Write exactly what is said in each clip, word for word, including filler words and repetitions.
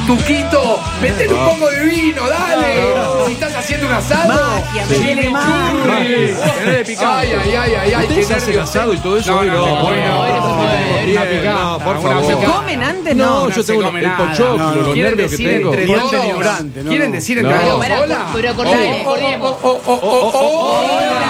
Tuquito, metele un poco de vino, dale. Si estás haciendo un asado. Magia, metele magia. Ay, ay, ay, ay, ay. ¿Ustedes hacen asado y todo eso? No, Hoy no, no, no, hoy no. hoy no se puede. Una Bien, picada, no, por una favor. picada. ¿Comen antes? No, No. yo tengo come el nada. pochoclo, No, no. los ¿Quieren nervios que decir tengo. entre Fuerte todos? librante, no, ¿Quieren no. decir entre No. todos? Pará, Hola. pero cortale, cortemos. Oh, oh, oh, oh,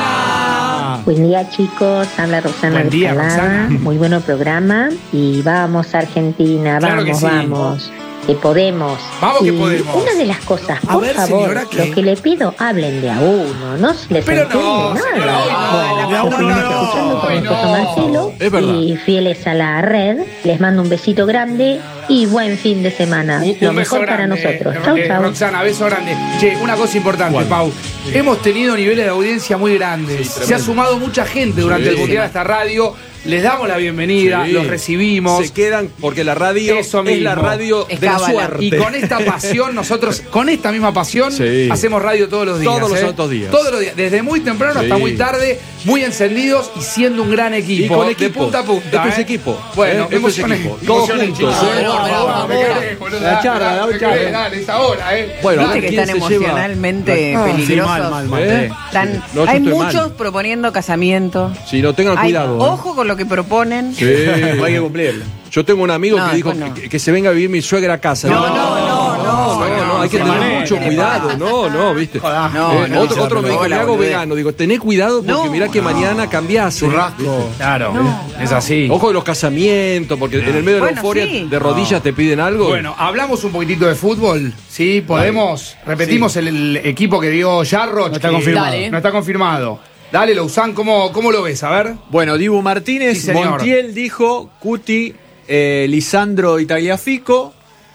hola. Buen día, chicos, habla Rosana Buen día, de Escalada. Roxana. Muy bueno programa y vamos Argentina, Claro vamos, que sí. vamos, que podemos. Vamos que Y podemos. Una de las cosas, A por ver, favor, señora, ¿qué? lo que le pido, hablen de a uno, no se les Pero entiende no, nada. señora, hoy no. Bueno, De a uno estamos no. escuchando con Hoy mi no. esposo Marcelo Es verdad. y fieles a la red, les mando un besito grande y buen fin de semana. Un, lo un beso mejor para grande. nosotros. Eh, Chau, eh, chau. Roxana, beso grande. Che, una cosa importante, Pau. Hemos tenido niveles de audiencia muy grandes. Se ha sumado mucha gente durante Sí. el Mundial a esta radio. Les damos la bienvenida, Sí. los recibimos. Se quedan porque la radio Eso es la mismo. radio Es de la cábala. suerte. Y con esta pasión, nosotros, con esta misma pasión, Sí. hacemos radio todos los días. Todos los ¿eh? santos días. Todos los días. Desde muy temprano hasta Sí. muy tarde, muy encendidos y siendo un gran equipo. Y con de equipo. punta a punta. Esto es ¿eh? equipo. Bueno, ¿eh? Esto es emociones. equipo. Todos Emociones, juntos. chicos. ¿eh? Por favor, me querés, boludo. La charla, Dale, la me charla. querés, Dale, es ahora, ¿eh? Bueno, a Viste ver que quién están se lleva. emocionalmente Ah, sí, peligrosos. mal, mal, mal. ¿Eh? Están- No, yo hay estoy muchos mal. proponiendo casamiento. Si no, tengan Ay, cuidado. ¿eh? ojo con lo que proponen. Sí. Hay que cumplirlo. Yo tengo un amigo No, que dijo después no. que, que se venga a vivir mi suegra a casa. No, no, no, no, no, no, hay que no, tener no, mucho no, cuidado. No, no, viste. Joder. No, Eh, no, otro no, otro no, me dijo, no, me la hago boludez. vegano. Digo, tené cuidado porque No, mirá que no. mañana cambiás. ¿eh? Claro, es así. Ojo de los casamientos, porque en el medio de la Bueno, euforia sí. de rodillas te piden algo. Bueno, hablamos un poquitito de fútbol. Sí, podemos. Repetimos el, el equipo que dio Jarro. No está confirmado. Dale. No está confirmado. Dale, Lausanne, ¿cómo, ¿cómo lo ves? A ver. Bueno, Dibu Martínez, Sí, señor. Montiel dijo, Cuti, eh, Lisandro Tagliafico,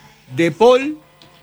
De Paul,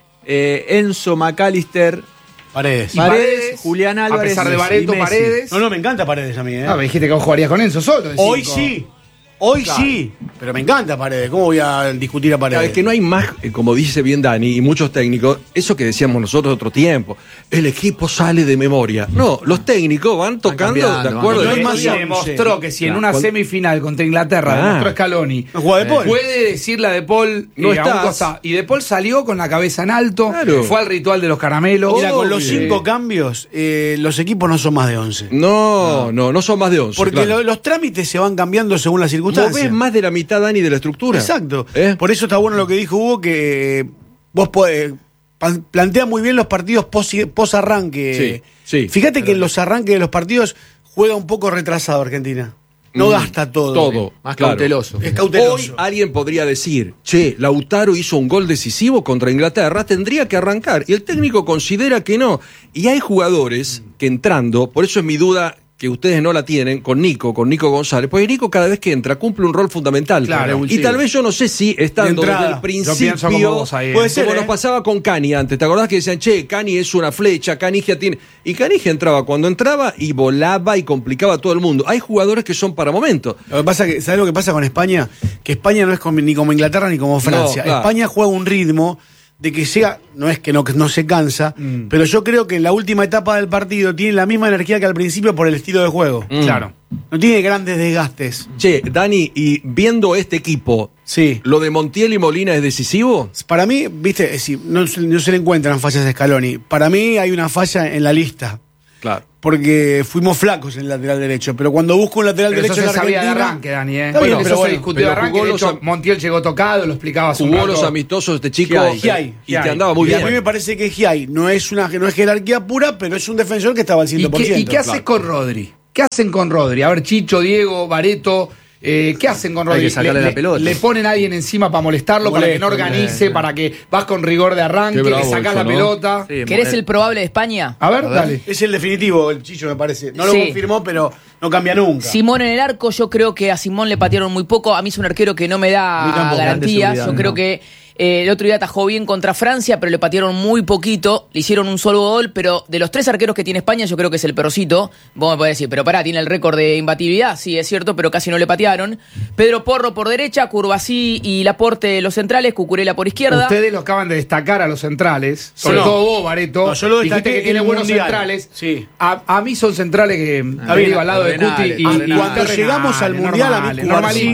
eh, Enzo McAllister, Paredes. Y Paredes, Paredes, Julián Álvarez A pesar de y Barreto, Messi. Paredes. No, no, me encanta Paredes a mí, ¿eh? Ah, me dijiste que vos jugarías con Enzo solo. de Hoy cinco. sí. Hoy sí. Pero me encanta Paredes. ¿Cómo voy a discutir a Paredes? Es que no hay más, eh, como dice bien Dani y muchos técnicos, eso que decíamos nosotros otro tiempo, el equipo sale de memoria. No, los técnicos van tocando cambiando, de van acuerdo. cambiando. El No otro hay día- más Y demostró que si en Claro. una Cuando- semifinal contra Inglaterra Ah. demostró Scaloni, ¿No juega De Paul? puede decirle a De Paul No eh, a un estás. costado. Y De Paul salió con la cabeza en alto, Claro. fue al ritual de los caramelos. Mira, con los Obvio. cinco cambios, eh, los equipos no son más de once. No, no, no son más de once. Porque claro. lo- los trámites se van cambiando según las Vos circunstancias. ves más de la mitad, Dani, de la estructura. Exacto. ¿Eh? Por eso está bueno lo que dijo Hugo, que eh, vos podés, pa- plantea muy bien los partidos pos, pos arranque. Sí, sí. Fíjate que en los arranques de los partidos juega un poco retrasado Argentina. No Mm, gasta todo. Todo. Más claro. cauteloso. Es cauteloso. Hoy alguien podría decir, che, Lautaro hizo un gol decisivo contra Inglaterra, tendría que arrancar. Y el técnico considera que no. Y hay jugadores que entrando, por eso es mi duda que ustedes no la tienen, con Nico, con Nico González, porque Nico cada vez que entra cumple un rol fundamental. Claro. y tal vez yo no sé si estando De desde entrada. el Yo principio, pienso como vos ahí, ¿eh? Puede ser, como ¿eh? nos pasaba con Cani antes, ¿te acordás que decían, che, Cani es una flecha, Canigia tiene... Y Canigia entraba cuando entraba y volaba y complicaba a todo el mundo. Hay jugadores que son para momentos. Lo que pasa que, ¿sabes lo que pasa con España? Que España no es como- ni como Inglaterra ni como Francia. claro. España juega un ritmo de que llega, no es que no, que no se cansa, Mm. pero yo creo que en la última etapa del partido tiene la misma energía que al principio por el estilo de juego. Mm. Claro. No tiene grandes desgastes. Che, Dani, y viendo este equipo, Sí. ¿lo de Montiel y Molina es decisivo? Para mí, viste, es decir, no, se- no se le encuentran fallas a Scaloni. Para mí hay una falla en la lista. Claro. Porque fuimos flacos en el lateral derecho. Pero cuando busco un lateral Pero eso derecho se en sabía de Argentina. arranque, Dani, ¿eh? Está bien, Bueno, pero eso bueno, se discutió de pero arranque. jugó De los hecho, am- Montiel llegó tocado, lo explicaba hace un Jugó rato. los amistosos este chico Giai, y- Giai, y te Giai. andaba muy Y a bien. mí me parece que Giai no es una no es jerarquía pura, pero es un defensor que estaba al ¿Y ciento por qué, ciento. y qué haces con Rodri? ¿Qué hacen con Rodri? A ver, Chicho, Diego, Bareto, eh, ¿qué hacen con Hay Rodri? que sacarle le, la pelota. le ponen a alguien encima para molestarlo, para que no Molesto, organice, molesto. para que vas con rigor de arranque, Qué le bravo sacás eso, la ¿no? pelota. Sí, ¿Querés eh, el probable de España? A ver, dale. Es el definitivo, el Chicho me parece. No lo Sí. confirmó, pero no cambia nunca. Simón en el arco, yo creo que a Simón le patearon muy poco. A mí es un arquero que no me A mí da tampoco, garantías. grande Yo seguridad, creo no. que eh, el otro día atajó bien contra Francia, pero le patearon muy poquito. Le hicieron un solo gol, pero de los tres arqueros que tiene España, yo creo que es el perocito. Vos me podés decir, pero pará, tiene el récord de imbatibilidad. Sí, es cierto, pero casi no le patearon. Pedro Porro por derecha, Curvasí y Laporte los centrales, Cucurella por izquierda. Ustedes lo acaban de destacar a los centrales, sobre no. todo vos, Bareto. No, yo lo dijiste destaqué que tiene en el buenos Mundial. centrales. Sí. A, a mí son centrales que Está te bien, digo, al lado de ordenales, Cuti y, y ordenales. Cuando llegamos al Mundial, a mí normales, Cubarsí- normalitos.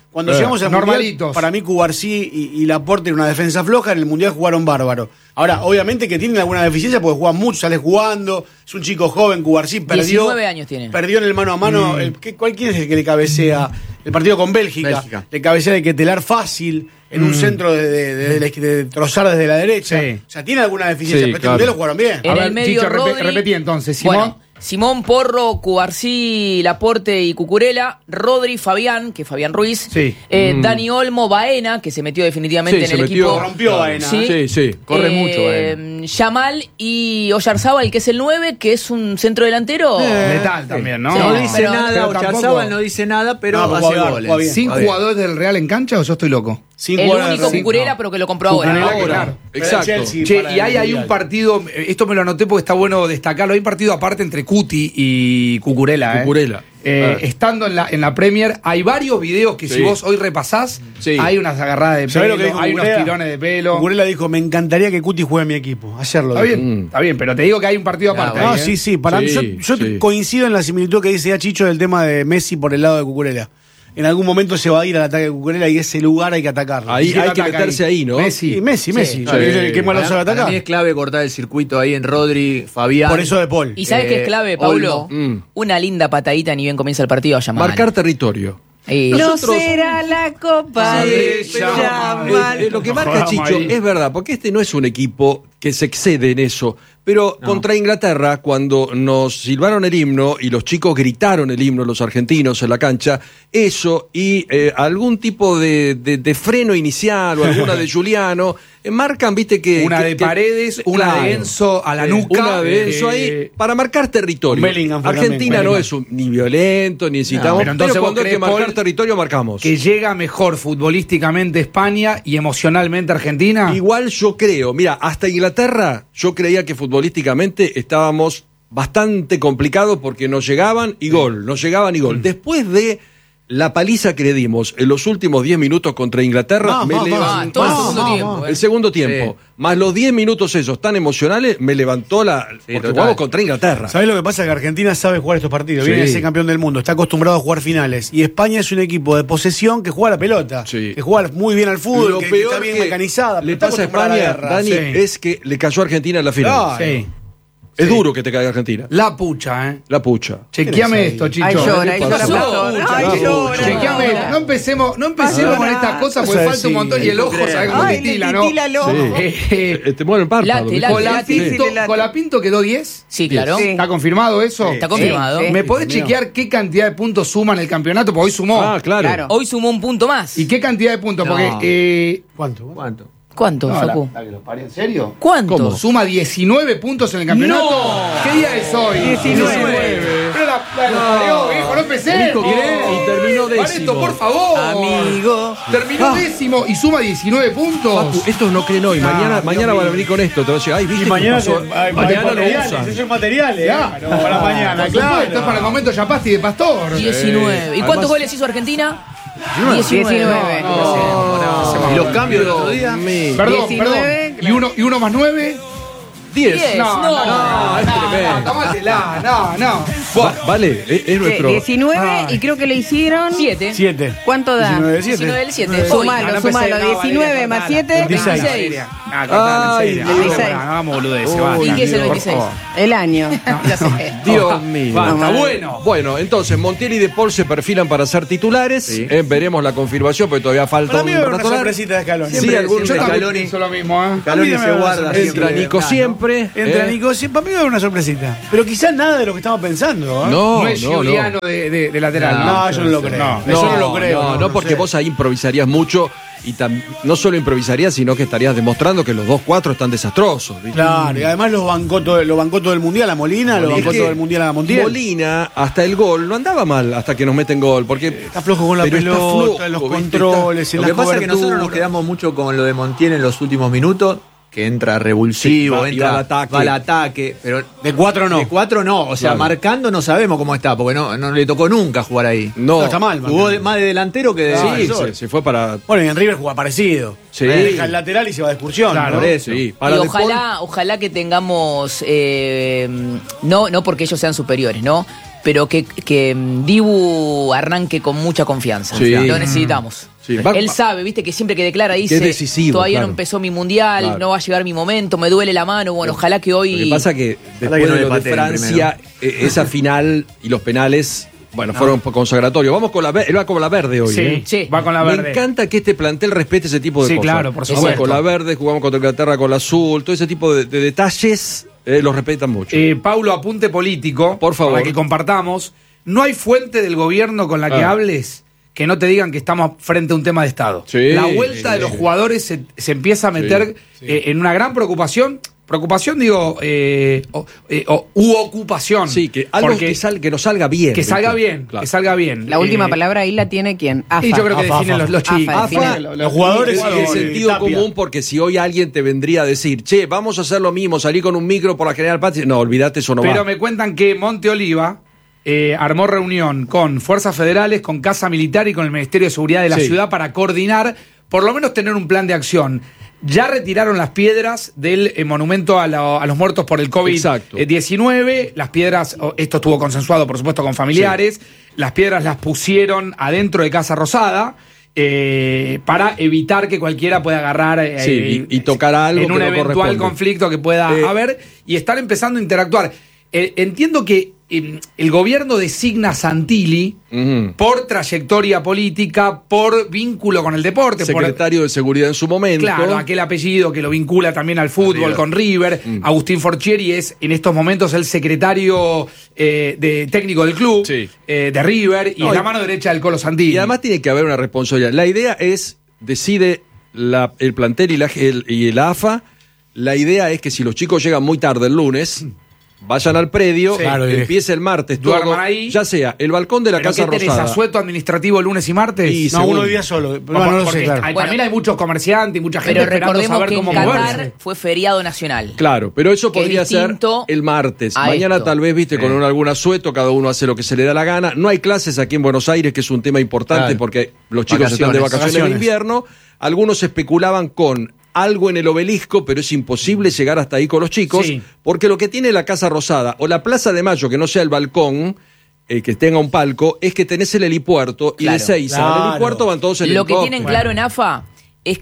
Cuando Eh, llegamos al normalitos. Mundial, para mí Cubarsí y, y Laporte era una defensa floja, en el Mundial jugaron bárbaro. Ahora, obviamente que tienen alguna deficiencia porque juegan mucho, sale jugando, es un chico joven, Cubarsí perdió. diecinueve años tiene. Perdió en el mano a mano. El, ¿qué, ¿Cuál quién es el que le cabecea? El partido con Bélgica. Bélgica. Le cabecea de Quetelar fácil, en un centro de, de, de- de- de trozar desde la derecha. Sí. O sea, tiene alguna deficiencia, Sí, pero este claro. Mundial lo jugaron bien. En A ver, el medio, Chicho, repe- Rodri. repetí entonces, Simón. Bueno, Simón, Porro, Cubarsí, Laporte y Cucurella, Rodri, Fabián, que es Fabián Ruiz, Sí. eh, Dani Olmo, Baena, que se metió definitivamente Sí, en se el metió. equipo. Rompió Baena. Sí. Sí, sí. Corre Eh, mucho, Baena. Yamal y Oyarzábal, que es el nueve, que es un centro delantero. Letal también, ¿no? Sí, No no, dice pero- nada, pero tampoco- Oyarzábal no dice nada, pero No, pero hace juega bien, goles. juega bien. ¿Sin Va bien. jugadores del Real en cancha o yo estoy loco? Sin el jugar a- único sí. Cucurella, pero que lo compró ahora. Cucurella, ¿no? claro. Pero Exacto. Chelsea Che, para y hay el ahí un Mundial. partido, eh, esto me lo anoté porque está bueno destacarlo, hay un partido aparte entre Cuti y Cucurella. ¿eh? Cucurella. Eh, Ah. Estando en la, en la Premier, hay varios videos que si Sí. vos hoy repasás, Sí. hay unas agarradas de ¿Sabés pelo, lo que dijo hay unos Cucurella? tirones de pelo. Cucurella dijo, me encantaría que Cuti juegue en mi equipo. Ayer lo Está dijo. bien, Mm. está bien, pero te digo que hay un partido aparte. No, ahí, ¿eh? sí, sí. Para Sí, mí, yo, yo sí. coincido en la similitud que dice ya Chicho del tema de Messi por el lado de Cucurella. En algún momento se va a ir al ataque de Cucurella y ese lugar hay que atacarlo. Ahí ¿Y quién hay que ataca meterse ahí, ¿no? Messi. Sí, Messi, Messi. Sí. Yo creo que el que más lo Para, sabe para atacar. mí es clave cortar el circuito ahí en Rodri, Fabián. Por eso de Paul. ¿Y sabes Eh, qué es clave, Paulo? Olmo. Mm. Una linda patadita ni bien comienza el partido a llamar. Marcar territorio. Y- No Nosotros- será la copa Sí, de pero, Yamal. eh, eh, lo que No marca jodamos Chicho ahí. es verdad, porque este no es un equipo que se excede en eso. Pero contra Inglaterra, cuando nos silbaron el himno y los chicos gritaron el himno, los argentinos en la cancha, eso y eh, algún tipo de, de- de freno inicial o alguna de Juliano, eh, marcan, viste que... Una que- de que- Paredes, una claro. de Enzo a la Sí, nuca. Una de Enzo ahí, eh, para marcar territorio. Bellingham fue Argentina también, no Bellingham. es un- ni violento, ni incitamos, pero pero, entonces vos cuando hay que crees, marcar Paul, territorio, marcamos. que llega mejor futbolísticamente España y emocionalmente Argentina. Igual yo creo, mira, hasta Inglaterra yo creía que futbolísticamente estábamos bastante complicados porque nos llegaban y gol, nos llegaban y gol. Después de la paliza que le dimos en los últimos diez minutos contra Inglaterra, Más, me más, levantó- Ah, todo el Más, segundo más, tiempo. más. eh. el segundo tiempo, más los diez minutos esos tan emocionales, me levantó la... porque total. jugamos contra Inglaterra. ¿Sabés lo que pasa? Que Argentina sabe jugar estos partidos. Sí. Viene a ser campeón del mundo. Está acostumbrado a jugar finales. Y España es un equipo de posesión que juega a la pelota. Sí. Que juega muy bien al fútbol. Lo Que, que peor está bien que mecanizada. le pero está pasa a acostumbrada España, la guerra. Dani, Sí. es que le cayó a Argentina en la final. Claro. Sí. Es Sí. duro que te caiga Argentina. La pucha, ¿eh? La pucha. Chequeame ¿Qué esto, tenés Chicho. Ay, llora, ay, ¿Qué llora, pasó? pastor. Mucha, Ay, mucha. llora. Chequeame esto. No empecemos, no empecemos con estas cosas porque Vas a falta un decir, montón y el ojo, ¿sabes cómo Ay, titila, le no? titila el ojo. Eh, eh, Eh, te mueve el párpado. Late, ¿viste? late, Colapinto, Sí, sí, le Colapinto quedó diez. Sí, claro. Sí. ¿Está confirmado eso? Está confirmado. Sí, sí. ¿Me podés chequear qué cantidad de puntos suma en el campeonato? Porque hoy sumó. Ah, claro. Claro. Hoy sumó un punto más. ¿Y qué cantidad de puntos? No. Porque. Eh, ¿Cuánto? ¿Cuánto? ¿Cuánto, no, Facu? la, la que lo paré, ¿en serio? ¿Cuánto? ¿Cómo? Suma diecinueve puntos en el campeonato. No. ¿Qué día es hoy? diecinueve. Pero la, la, la parió, viejo, no empecé. Dijo que- y terminó décimo. Pareto, por favor. Amigo. Terminó Ah. décimo y suma diecinueve puntos. Papu, estos no creen hoy. Ah, mañana Dios mañana van a mío. venir con esto. Te van a decir, ay, viste Y qué mañana, pasó? te- ay, Mañana lo materiales, usan. esos materiales. Claro. ¿eh? Para mañana, Por supuesto, claro. esto es para el momento Yapasti de Pastor. diecinueve. ¿Y Además- cuántos goles hizo Argentina? diecinueve. ¿Y los cambios del otro día? Me- Perdón, diecinueve, perdón. ¿Y uno, ¿Y uno más nueve? diez. Diez. No, No, no, no, es tremendo. tómatela, no, no. Va- vale, es, es nuestro. diecinueve Ay. y creo que le hicieron. Siete. Siete. ¿Cuánto da? diecinueve, siete. diecinueve del siete. No, Hoy. Sumalo, no sumalo. empecé, no, diecinueve Valeria, más cortala. siete. veintiséis. veintiséis. Ah, cortala, en Ay, serio. Dios. No, no, no, hagamos boludeces, Uy, basta, ¿Y qué es el por veintiséis? favor. El año. Ya sé. Dios mío. Basta, bueno. Bueno, entonces Montiel y De Paul se perfilan para ser titulares. Sí. Eh, veremos la confirmación, porque todavía falta Para mí un va a haber una rato largo. sorpresita de Scaloni. Sí, Siempre- algún- Yo siempre también Scaloni- pienso lo mismo, ¿eh? Scaloni A mí me se va a guarda dar- siempre. Entra Nico Ah, ¿no? siempre. Entra eh. Nico, sí, para mí va a haber una sorpresita. Pero quizás nada de lo que estamos pensando. ¿eh? No, No es no, no. Juliano de, de- de lateral, ¿no? No, yo no lo creo. No. Eso no lo creo. No, no, porque sé. vos ahí improvisarías mucho y tam- no solo improvisarías, sino que estarías demostrando que los dos cuatro están desastrosos. ¿viste? Claro, y además los bancó todo, lo bancó todo el mundial a Molina, lo Es bancó que todo el mundial a Montiel. Molina, hasta el gol, no andaba mal hasta que nos meten gol. Porque Está flojo con la pero está pelota, flojo, en los ¿viste? controles, en Lo las que pasa es que nosotros nos coberturas. quedamos mucho con lo de Montiel en los últimos minutos, que entra revulsivo, Sí, va- y entra va al ataque. va al ataque, pero De cuatro no. de cuatro no, o sea, Claro. marcando no sabemos cómo está, porque no, no le tocó nunca jugar ahí. No, No, está mal, Jugó de- más de delantero que de Sí, defensor. se, se fue para. Bueno, y en River juega parecido. Sí. Deja el lateral y se va de excursión. Claro. ¿no? Por eso. Sí, para y De Paul. ojalá, ojalá que tengamos, eh, no, no porque ellos sean superiores, ¿no? pero que, que mm, Dibu arranque con mucha confianza. Sí. Lo necesitamos. Sí. Va- Él sabe, viste, que siempre que declara dice, es decisivo, todavía claro. no empezó mi mundial, Claro. no va a llegar mi momento, me duele la mano, bueno, ojalá que hoy... Lo que pasa que después que no de le lo de pateen Francia, eh, esa final y los penales, bueno, fueron consagratorios. Vamos con la verde, él va con la verde hoy. Sí, ¿eh? Sí. va con la verde. Me encanta que este plantel respete ese tipo de Sí, cosas. claro, por Jugamos supuesto. con la verde, jugamos contra Inglaterra con la azul, todo ese tipo de, de detalles eh, los respetan mucho. Eh, Paulo, apunte político. Por favor. Para que compartamos. No hay fuente del gobierno con la que Ah. hables que no te digan que estamos frente a un tema de Estado. Sí, la vuelta sí, de los sí. jugadores se, se empieza a meter Sí, eh, en una gran preocupación. Preocupación, digo, eh, o, eh, o- u ocupación. Sí, que algo Porque- que, sal- que nos salga bien. que salga ¿viste? bien, Claro. que salga bien. La última Eh, palabra ahí la tiene quién. AFA. Y yo creo que AFA, definen AFA. los, los chicos. AFA, AFA, define. Los jugadores es y el el sentido Tapia. común, porque si hoy alguien te vendría a decir, che, vamos a hacer lo mismo, salir con un micro por la General Paz, no, olvídate, eso no Pero va. me cuentan que Monte Oliva eh, armó reunión con fuerzas federales, con Casa Militar y con el Ministerio de Seguridad de la Sí. ciudad para coordinar, por lo menos tener un plan de acción. Ya retiraron las piedras del eh, monumento a, lo- a los muertos por el Exacto. COVID diecinueve. Las piedras, oh, esto estuvo consensuado, por supuesto, con familiares. Las piedras las pusieron adentro de Casa Rosada. eh, para evitar que cualquiera pueda agarrar eh, Sí, y- y tocar algo en que un no eventual corresponde. conflicto que pueda Eh, haber, y están empezando a interactuar. Eh, entiendo que eh, el gobierno designa a Santilli Ujú. por trayectoria política, por vínculo con el deporte, por, Secretario de Seguridad en su momento. claro, aquel apellido que lo vincula también al fútbol River. con River. Mm. Agustín Forchieri es en estos momentos el secretario eh, de técnico del club, Sí. eh, de River, y No, es y- la mano derecha del Colo Santilli. Y además tiene que haber una responsabilidad. La idea es, decide la- el plantel y la, el- y la AFA, la idea es que si los chicos llegan muy tarde el lunes, vayan al predio, Sí. Claro, y- empiece el martes, Duerman todo, ahí. ya sea el balcón de la ¿Pero Casa qué tenés, Rosada. asueto administrativo lunes y martes? Y No, según- uno día solo. No, Porque- no lo porque sé, claro. hay- Bueno. también hay muchos comerciantes y mucha gente Pero esperando recordemos saber que en cómo Qatar moverse. fue feriado nacional. Claro, pero eso Que es podría ser distinto el martes. a Mañana esto. tal vez, viste, con Sí. un, algún asueto, cada uno hace lo que se le da la gana. No hay clases aquí en Buenos Aires, que es un tema importante Claro. porque los chicos están de Vacaciones. vacaciones de Vacaciones. invierno. Algunos especulaban con algo en el obelisco, pero es imposible llegar hasta ahí con los chicos, Sí. porque lo que tiene la Casa Rosada o la Plaza de Mayo, que no sea el balcón, eh, que tenga un palco, es que tenés el helipuerto y Claro. de Seiza al Claro. helipuerto van todos en Lo que helicóptero. tienen claro en AFA es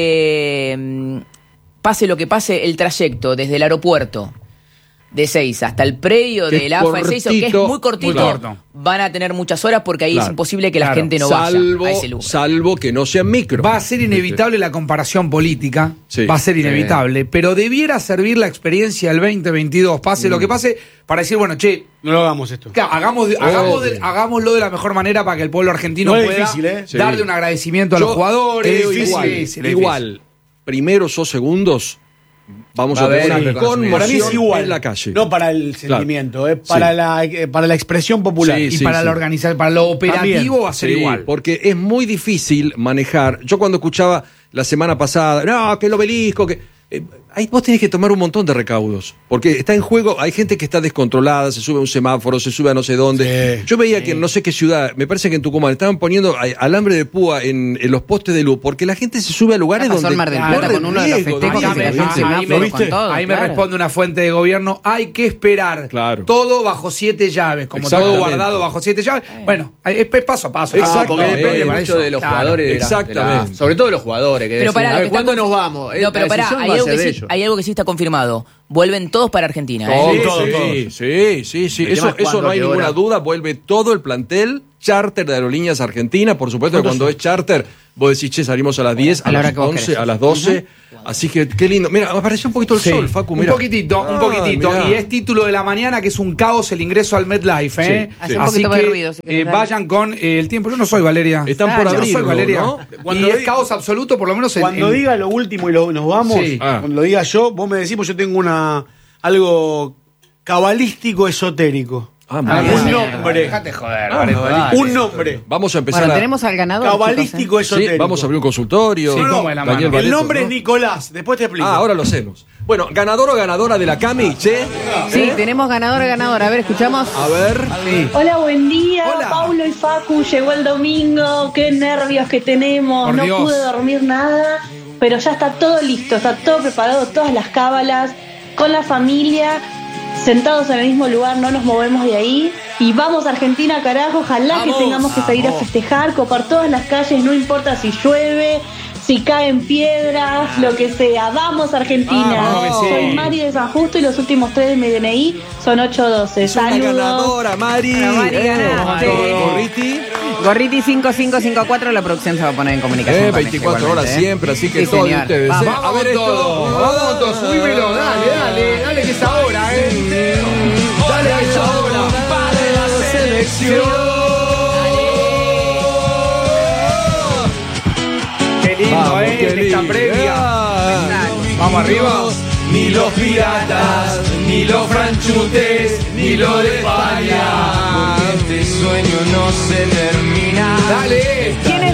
que mm, pase lo que pase, el trayecto desde el aeropuerto de Seiza hasta el predio Que del es AFA de Seiza, que es cortito, muy cortito, muy corto. van a tener muchas horas porque ahí Claro. es imposible que la Claro. gente no salvo, vaya a ese lugar. salvo que no sea micro. Va a ser inevitable la comparación política, Sí. va a ser inevitable, pero debiera servir la experiencia del veinte veintidós, pase Mm. lo que pase, para decir, bueno, che, No lo hagamos esto. claro, hagamos, de- hagamos de- hagámoslo de la mejor manera para que el pueblo argentino No es pueda difícil, ¿eh? Sí. darle un agradecimiento a Yo los jugadores. creo Sí, igual, sí, sí, igual, primeros o segundos, vamos Va a a ver haber una reconocimiento. Para mí es conmoción igual. en la calle. No para el sentimiento, eh, para, Sí. la, eh, para la expresión popular. Sí, Y sí, para sí. la organización, para lo operativo También. va a ser Sí, igual. porque es muy difícil manejar. Yo cuando escuchaba la semana pasada, no, que el obelisco, que... eh, ahí vos tenés que tomar un montón de recaudos, porque está en juego, hay gente que está descontrolada, se sube a un semáforo, se sube a no sé dónde. Sí. Yo veía que en no sé qué ciudad, me parece que en Tucumán, estaban poniendo a- alambre de púa en, en los postes de luz, porque la gente se sube a lugares Ya pasó donde el Mar del corre Plata con uno de los riesgo, festejos Ahí que se me- cayó el ahí semáforo me- con todo, ahí me claro. responde una fuente de gobierno, hay que esperar. Claro. Todo bajo siete llaves, como todo Exactamente. guardado bajo siete llaves. Bueno, es es paso a paso. Exacto. Ah, porque depende Exactamente, para mucho eso. de los Claro. jugadores. de la- de la- Exactamente. sobre todo de los jugadores. Que Pero deciden, pará, a lo ver, que está ¿cuándo confi- nos vamos? Eh, No, pero la pará, decisión hay va a algo, ser que de sí, ellos. hay algo que sí está confirmado. Vuelven todos para Argentina. ¿eh? Sí, Todo, sí, todo. sí, sí, sí. El Eso, tema es eso cuándo, no hay qué ninguna hora. duda. Vuelve todo el plantel, charter de Aerolíneas Argentina. Por supuesto que cuando es charter, vos decís, che, salimos a las diez, a, A la hora las que vos once, querés. a las doce. Así que qué lindo. Mira, apareció un poquito el Sí, sol, Facu, un mira. poquitito, un Ah, poquitito. mirá. Y es título de la mañana que es un caos el ingreso al MetLife, ¿eh? Sí, Hace un Así poquito más que de ruido, si querés eh, darle. vayan con eh, el tiempo. Yo no soy Valeria. Están Ah, por yo no No soy abrirlo, Valeria. ¿no? Cuando y es di- caos absoluto, por lo menos en, Cuando en- diga lo último y lo- nos vamos, Sí. Ah. cuando lo diga yo, vos me decís, pues yo tengo una algo cabalístico esotérico. Ah, Ah, muy un bien. bueno. nombre. Dejate joder, Ah, Valeria. dale. Un nombre. Vamos a empezar Bueno, a... tenemos al ganador. Cabalístico chicos, ¿eh? Sí, esotérico. vamos a abrir un consultorio. Sí, No, no, ¿cómo es la Daniel mano? El Barreto, nombre ¿no? es Nicolás, después te explico. Ah, ahora lo hacemos. Bueno, ganador o ganadora de la Cami, che. Sí, tenemos ganador, ganador. A ver, escuchamos. A ver. Hola, buen día. Hola. Paulo y Facu, llegó el domingo. Qué nervios que tenemos. Por no Dios. pude dormir nada, pero ya está todo listo, está todo preparado, todas las cábalas, con la familia, sentados en el mismo lugar, no nos movemos de ahí. Y vamos Argentina, carajo, ojalá Vamos. que tengamos que salir a festejar, copar todas las calles, no importa si llueve, si caen piedras, lo que sea. Vamos Argentina. Vamos, que sí. Soy Mari de San Justo y los últimos tres de mi D N I son ocho doce. Es una Saludos. ganadora, Mari. Hola, Mari, Eh, ganaste. Gorriti. Gorriti cinco cinco cinco cuatro, la producción se va a poner en comunicación. Eh, con ella veinticuatro igualmente, horas ¿eh? siempre, así que Sí, todos señor. ustedes. Vamos. eh. A ver esto. Vamos todos, subímelo, dale, dale, dale que es ahora, eh. Dale que es ahora. Para la selección. Qué lindo, Vamos, eh, qué esta lindo. previa. Ah. Vamos arriba. Ni los piratas, ni los franchutes, ni lo de España. Dale. ¿Quién es